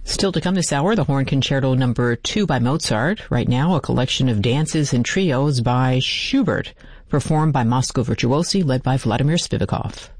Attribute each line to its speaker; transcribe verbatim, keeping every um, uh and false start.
Speaker 1: Still to come this hour, the Horn Concerto number two by Mozart. Right now, a collection of dances and trios by Schubert, performed by Moscow Virtuosi, led by Vladimir Spivakov.